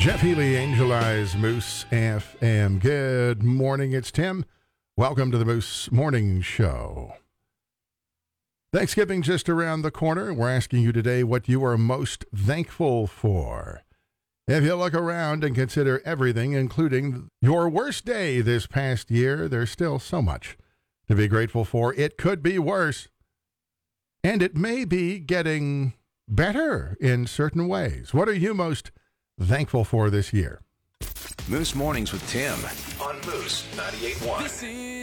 Jeff Healy, Angel Eyes, Moose FM. Good morning, it's Tim. Welcome to the Moose Morning Show. Thanksgiving just around the corner. We're asking you today what you are most thankful for. If you look around and consider everything, including your worst day this past year, there's still so much to be grateful for. It could be worse, and it may be getting better in certain ways. What are you most thankful for this year? Moose Mornings with Tim on Moose 98.1.